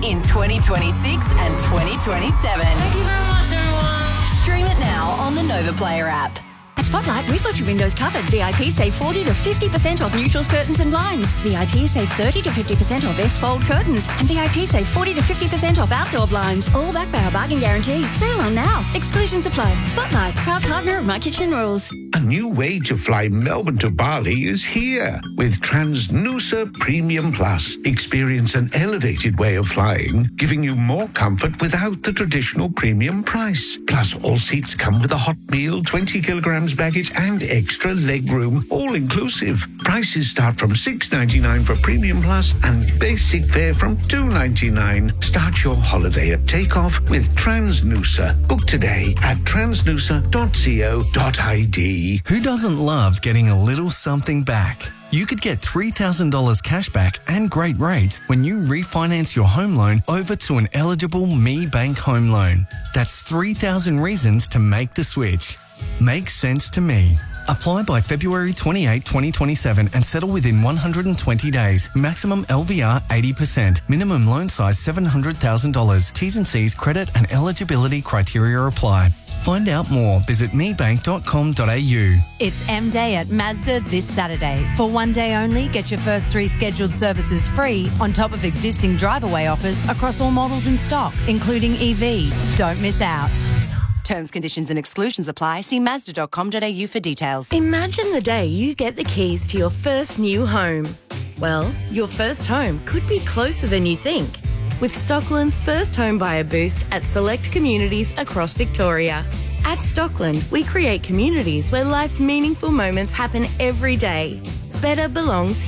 in 2026 and 2027. Thank you very much, everyone. Stream it now on the Nova Player app. At Spotlight, we've got your windows covered. VIP save 40 to 50% off neutrals, curtains and blinds. VIP save 30 to 50% off S-fold curtains. And VIP save 40 to 50% off outdoor blinds. All backed by our bargain guarantee. Sale on now. Exclusions apply. Spotlight, proud partner of My Kitchen Rules. A new way to fly Melbourne to Bali is here with Transnusa Premium Plus. Experience an elevated way of flying, giving you more comfort without the traditional premium price. Plus, all seats come with a hot meal, 20 kilograms baggage and extra leg room, all inclusive. Prices start from $6.99 for Premium Plus and basic fare from $2.99. Start your holiday at takeoff with Transnusa. Book today at transnusa.co.id. Who doesn't love getting a little something back? You could get $3,000 cash back and great rates when you refinance your home loan over to an eligible Me Bank home loan. That's 3,000 reasons to make the switch. Makes sense to me. Apply by February 28, 2027 and settle within 120 days. Maximum LVR 80%. Minimum loan size $700,000. T's and C's credit and eligibility criteria apply. Find out more. Visit mebank.com.au. It's M Day at Mazda this Saturday. For one day only, get your first 3 scheduled services free on top of existing drive-away offers across all models in stock, including EV. Don't miss out. Terms, conditions and exclusions apply. See Mazda.com.au for details. Imagine the day you get the keys to your first new home. Well, your first home could be closer than you think. With Stockland's first home buyer boost at select communities across Victoria. At Stockland, we create communities where life's meaningful moments happen every day. Better belongs